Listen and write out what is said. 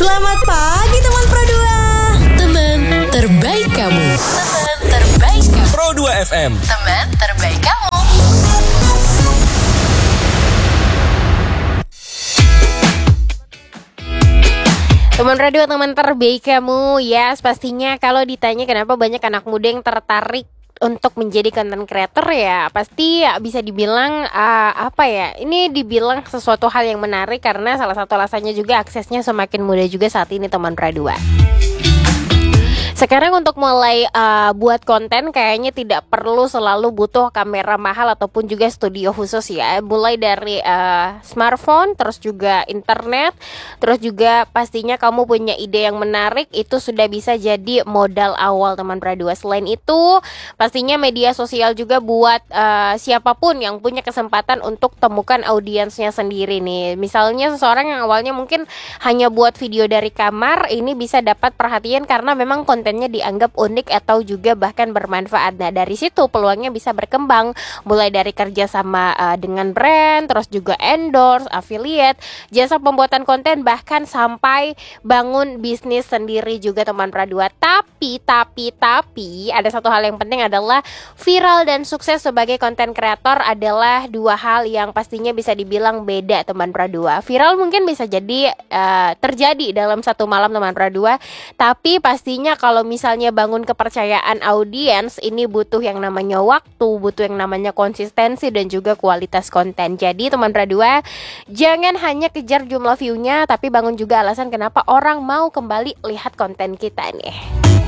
Selamat pagi teman Pro 2. Teman terbaik kamu. Teman terbaik kamu. Pro 2 FM. Teman terbaik kamu. Teman radio, teman terbaik kamu. Yes, pastinya kalau ditanya kenapa banyak anak muda yang tertarik untuk menjadi content creator, ya pasti bisa dibilang ini dibilang sesuatu hal yang menarik karena salah satu alasannya juga aksesnya semakin mudah juga saat ini teman radio. Sekarang untuk mulai buat konten kayaknya tidak perlu selalu butuh kamera mahal ataupun juga studio khusus ya. Mulai dari smartphone, terus juga internet, terus juga pastinya kamu punya ide yang menarik, itu sudah bisa jadi modal awal teman Pradua. Selain itu pastinya media sosial juga buat siapapun yang punya kesempatan untuk temukan audiensnya sendiri nih. Misalnya seseorang yang awalnya mungkin hanya buat video dari kamar, ini bisa dapat perhatian karena memang kontennya dianggap unik atau juga bahkan bermanfaat. Nah dari situ peluangnya bisa berkembang, mulai dari kerja sama dengan brand, terus juga endorse, affiliate, jasa pembuatan konten, bahkan sampai bangun bisnis sendiri juga teman Pradua. Tapi ada satu hal yang penting adalah viral dan sukses sebagai konten kreator adalah dua hal yang pastinya bisa dibilang beda teman Pradua. Viral mungkin bisa jadi terjadi dalam satu malam teman Pradua, tapi pastinya kalau misalnya bangun kepercayaan audiens, ini butuh yang namanya waktu, butuh yang namanya konsistensi dan juga kualitas konten. Jadi teman Pradua, jangan hanya kejar jumlah view-nya, tapi bangun juga alasan kenapa orang mau kembali lihat konten kita nih.